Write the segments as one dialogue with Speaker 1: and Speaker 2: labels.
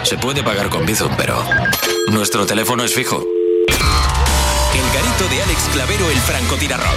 Speaker 1: Se puede pagar con Bizum, pero nuestro teléfono es fijo. El garito de Alex Clavero, el francotirarrock.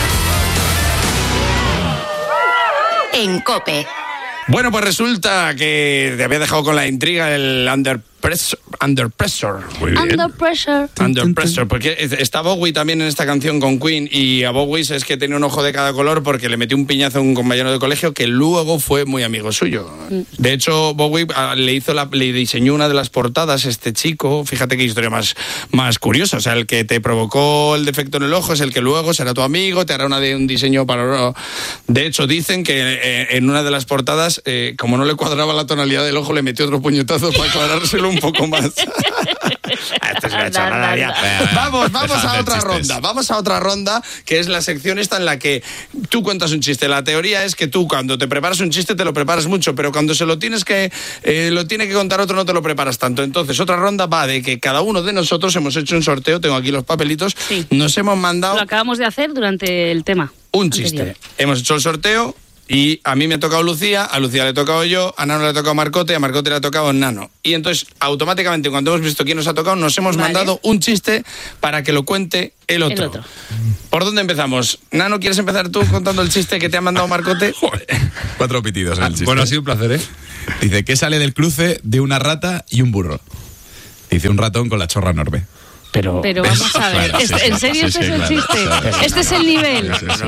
Speaker 2: En COPE.
Speaker 3: Bueno, pues resulta que te había dejado con la intriga el Under Pressure.
Speaker 4: Muy bien.
Speaker 3: Under Pressure, porque está Bowie también en esta canción con Queen, y a Bowie es que tenía un ojo de cada color porque le metió un piñazo a un compañero de colegio que luego fue muy amigo suyo. De hecho, Bowie le diseñó una de las portadas, este chico. Fíjate qué historia más curiosa. O sea, el que te provocó el defecto en el ojo es el que luego será tu amigo, te hará un diseño para... De hecho, dicen que en una de las portadas, como no le cuadraba la tonalidad del ojo, le metió otro puñetazo para cuadrárselo un poco más. Esto es una chorrada ya. Vamos a otra ronda. Vamos a otra ronda, que es la sección esta en la que tú cuentas un chiste. La teoría es que tú, cuando te preparas un chiste, te lo preparas mucho, pero cuando lo tiene que contar otro, no te lo preparas tanto. Entonces, otra ronda va de que cada uno de nosotros hemos hecho un sorteo. Tengo aquí los papelitos.
Speaker 5: Sí.
Speaker 3: Nos hemos mandado...
Speaker 5: Lo acabamos de hacer durante el tema.
Speaker 3: Un chiste.
Speaker 5: Anterior.
Speaker 3: Hemos hecho el sorteo y a mí me ha tocado Lucía, a Lucía le he tocado yo, a Nano le ha tocado Marcote, a Marcote le ha tocado Nano. Y entonces, automáticamente, cuando hemos visto quién nos ha tocado, nos hemos mandado un chiste para que lo cuente el otro. ¿Por dónde empezamos? Nano, ¿quieres empezar tú contando el chiste que te ha mandado Marcote?
Speaker 4: 4 pitidos en el chiste.
Speaker 6: Bueno, ha sido un placer, ¿eh?
Speaker 4: Dice, ¿qué sale del cruce de una rata y un burro? Dice, un ratón con la chorra enorme.
Speaker 3: Pero
Speaker 5: vamos a ver,
Speaker 4: Claro,
Speaker 5: ¿en serio este es el chiste? ¿Este es el nivel?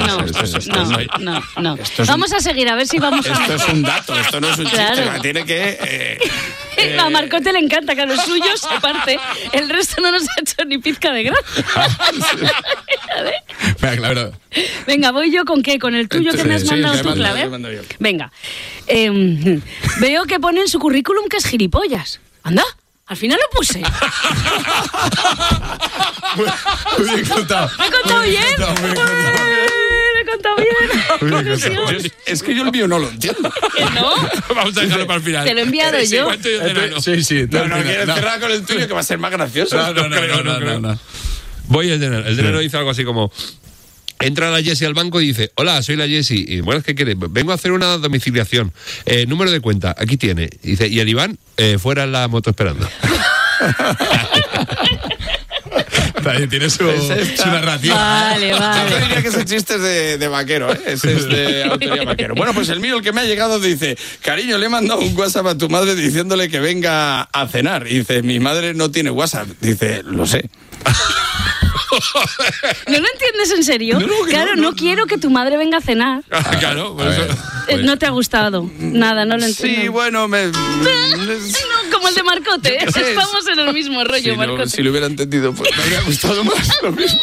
Speaker 5: No. Vamos a seguir, a ver si vamos a...
Speaker 3: Esto es un dato, esto no es un chiste. Tiene que...
Speaker 5: A Marcote le encanta que a los suyos se parte. El resto no nos ha hecho ni pizca de gracia.
Speaker 4: Venga, claro.
Speaker 5: Venga, ¿voy yo con qué? ¿Con el tuyo que me has mandado tú, Clave? Venga. Veo que pone en su currículum que es gilipollas. Anda. Al final lo puse.
Speaker 4: Muy bien contado.
Speaker 5: ¿Me he contado bien? ¿Me he contado bien?
Speaker 3: Es que yo el mío no lo entiendo.
Speaker 5: ¿No?
Speaker 6: Vamos a dejarlo para el final.
Speaker 5: Te lo he enviado yo.
Speaker 4: Sí.
Speaker 3: No, quieres cerrar con el tuyo que va a ser más gracioso.
Speaker 4: No.
Speaker 6: Voy el de Nano. El de Nano dice algo así como... Entra la Jessie al banco y dice, hola, soy la Jessie. Y bueno, ¿qué quieres? Vengo a hacer una domiciliación. Número de cuenta, aquí tiene. Y dice, y el Iván, fuera en la moto esperando.
Speaker 4: Tiene su narrativa.
Speaker 5: Vale.
Speaker 3: Yo diría que ese chiste es de vaquero, ¿eh? Ese es de autoría vaquero. Bueno, pues el mío, el que me ha llegado, dice, cariño, le he mandado un WhatsApp a tu madre diciéndole que venga a cenar. Y dice, mi madre no tiene WhatsApp. Dice, lo sé.
Speaker 5: ¿No lo entiendes en serio? Claro, no quiero que tu madre venga a cenar.
Speaker 6: Claro, por eso.
Speaker 5: No te ha gustado. Nada, no lo entiendo.
Speaker 3: Sí, bueno,
Speaker 5: No, como el de Marcote. Estamos en el mismo rollo, Marcote.
Speaker 3: Si lo hubiera entendido, pues me habría gustado más lo mismo.